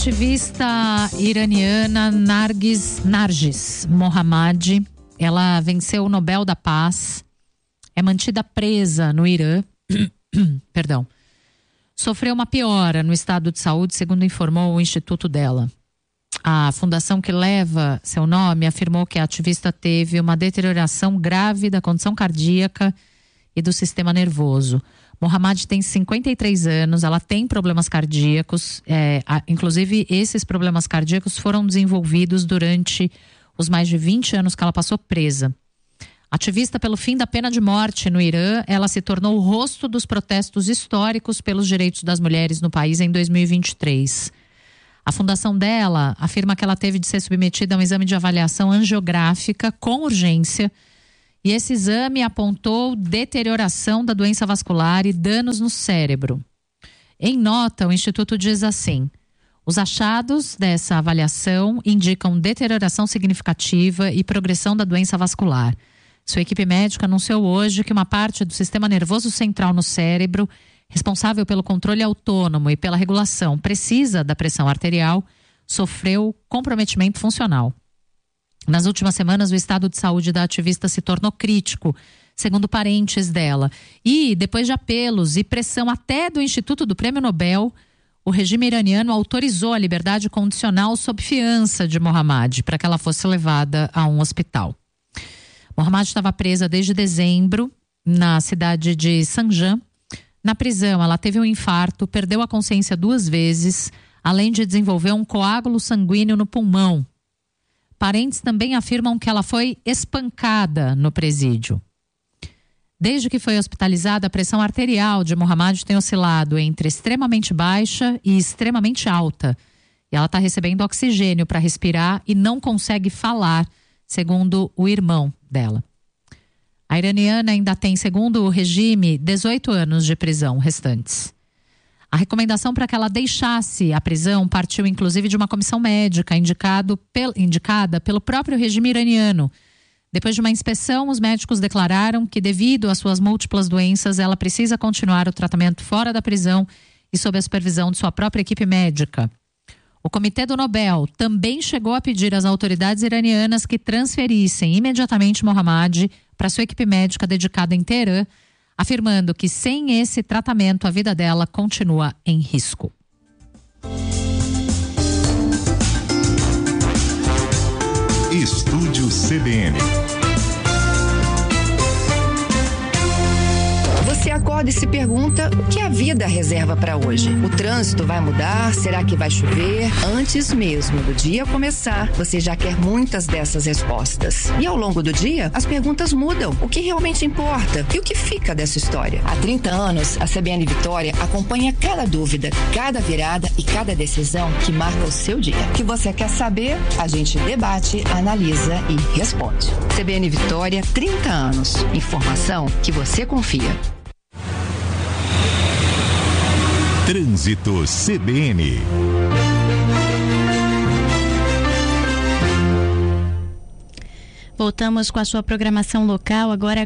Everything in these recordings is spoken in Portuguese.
ativista iraniana Narges Mohammadi, ela venceu o Nobel da Paz, é mantida presa no Irã, perdão, sofreu uma piora no estado de saúde, segundo informou o instituto dela. A fundação que leva seu nome afirmou que a ativista teve uma deterioração grave da condição cardíaca e do sistema nervoso. Mohammadi tem 53 anos, ela tem problemas cardíacos, inclusive esses problemas cardíacos foram desenvolvidos durante os mais de 20 anos que ela passou presa. Ativista pelo fim da pena de morte no Irã, ela se tornou o rosto dos protestos históricos pelos direitos das mulheres no país em 2023. A fundação dela afirma que ela teve de ser submetida a um exame de avaliação angiográfica com urgência, e esse exame apontou deterioração da doença vascular e danos no cérebro. Em nota, o Instituto diz assim: os achados dessa avaliação indicam deterioração significativa e progressão da doença vascular. Sua equipe médica anunciou hoje que uma parte do sistema nervoso central no cérebro, responsável pelo controle autônomo e pela regulação precisa da pressão arterial, sofreu comprometimento funcional. Nas últimas semanas, o estado de saúde da ativista se tornou crítico, segundo parentes dela. E, depois de apelos e pressão até do Instituto do Prêmio Nobel, o regime iraniano autorizou a liberdade condicional sob fiança de Mohammadi para que ela fosse levada a um hospital. Mohammadi estava presa desde dezembro, na cidade de Zanjan. Na prisão, ela teve um infarto, perdeu a consciência 2 vezes, além de desenvolver um coágulo sanguíneo no pulmão. Parentes também afirmam que ela foi espancada no presídio. Desde que foi hospitalizada, a pressão arterial de Mohammadi tem oscilado entre extremamente baixa e extremamente alta. E ela está recebendo oxigênio para respirar e não consegue falar, segundo o irmão dela. A iraniana ainda tem, segundo o regime, 18 anos de prisão restantes. A recomendação para que ela deixasse a prisão partiu inclusive de uma comissão médica indicada pelo próprio regime iraniano. Depois de uma inspeção, os médicos declararam que, devido às suas múltiplas doenças, ela precisa continuar o tratamento fora da prisão e sob a supervisão de sua própria equipe médica. O Comitê do Nobel também chegou a pedir às autoridades iranianas que transferissem imediatamente Mohammadi para sua equipe médica dedicada em Teherã, afirmando que sem esse tratamento a vida dela continua em risco. Estúdio CBN. Você acorda e se pergunta o que a vida reserva para hoje. O trânsito vai mudar? Será que vai chover? Antes mesmo do dia começar, você já quer muitas dessas respostas. E ao longo do dia, as perguntas mudam. O que realmente importa? E o que fica dessa história? Há 30 anos, a CBN Vitória acompanha cada dúvida, cada virada e cada decisão que marca o seu dia. O que você quer saber? A gente debate, analisa e responde. CBN Vitória, 30 anos. Informação que você confia. Trânsito CBN. Voltamos com a sua programação local, agora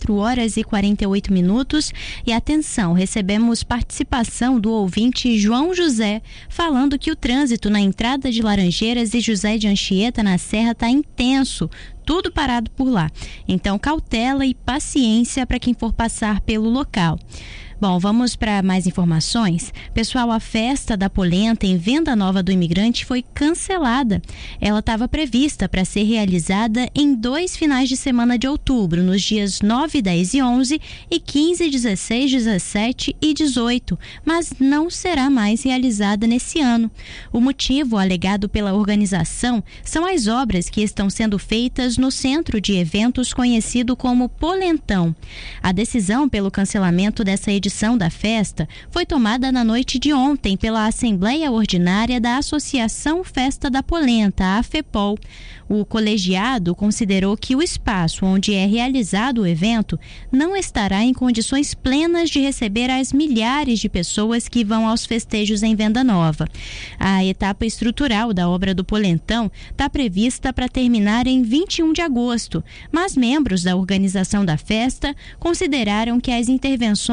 4h48. E atenção, recebemos participação do ouvinte João José, falando que o trânsito na entrada de Laranjeiras e José de Anchieta, na Serra, está intenso. Tudo parado por lá. Então, cautela e paciência para quem for passar pelo local. Bom, vamos para mais informações. Pessoal, a festa da polenta em Venda Nova do Imigrante foi cancelada. Ela estava prevista para ser realizada em 2 finais de semana de outubro, nos dias 9, 10 e 11 e 15, 16, 17 e 18, mas não será mais realizada nesse ano. O motivo alegado pela organização são as obras que estão sendo feitas no centro de eventos conhecido como Polentão. A decisão pelo cancelamento dessa edição da festa foi tomada na noite de ontem pela Assembleia Ordinária da Associação Festa da Polenta, a AFEPOL. O colegiado considerou que o espaço onde é realizado o evento não estará em condições plenas de receber as milhares de pessoas que vão aos festejos em Venda Nova. A etapa estrutural da obra do Polentão está prevista para terminar em 21 de agosto, mas membros da organização da festa consideraram que as intervenções não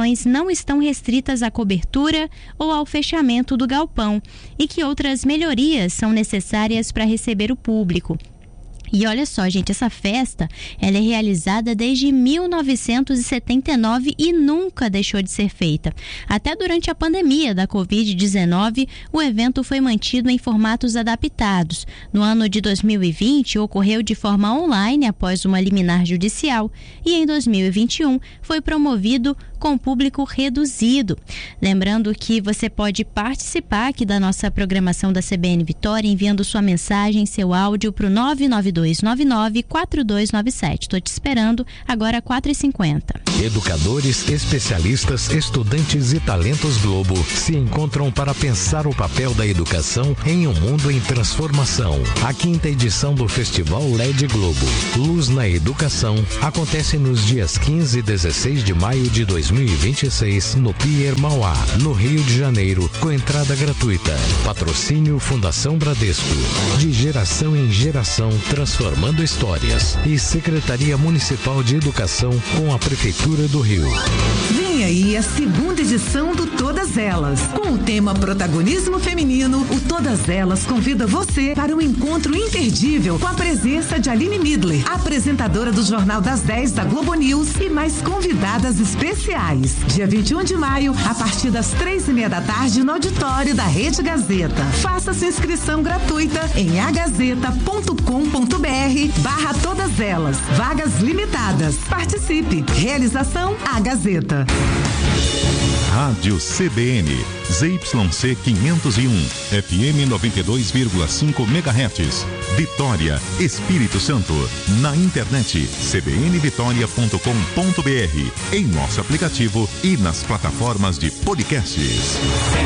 não estão restritas à cobertura ou ao fechamento do galpão e que outras melhorias são necessárias para receber o público. E olha só, gente, essa festa, ela é realizada desde 1979 e nunca deixou de ser feita. Até durante a pandemia da Covid-19, o evento foi mantido em formatos adaptados. No ano de 2020, ocorreu de forma online após uma liminar judicial e em 2021 foi promovido com público reduzido. Lembrando que você pode participar aqui da nossa programação da CBN Vitória enviando sua mensagem, seu áudio para o 99299-4297. Estou te esperando agora às 4h50. Educadores, especialistas, estudantes e talentos Globo se encontram para pensar o papel da educação em um mundo em transformação. A 5ª edição do Festival LED Globo, Luz na Educação, acontece nos dias 15 e 16 de maio de 2026 no Pier Mauá, no Rio de Janeiro, com entrada gratuita. Patrocínio Fundação Bradesco. De geração em geração, transformando histórias. E Secretaria Municipal de Educação com a Prefeitura do Rio. Vem aí a 2ª edição do Todas Elas. Com o tema Protagonismo Feminino, o Todas Elas convida você para um encontro imperdível com a presença de Aline Midler, apresentadora do Jornal das 10 da Globo News e mais convidadas especiais. Dia 21 de maio, a partir das 3h30 da tarde, no auditório da Rede Gazeta. Faça sua inscrição gratuita em agazeta.com.br/Todas Elas. Vagas limitadas. Participe. Realização A Gazeta. Rádio CBN, ZYC 501, FM 92,5 MHz, Vitória, Espírito Santo. Na internet, cbnvitoria.com.br, em nosso aplicativo e nas plataformas de podcasts.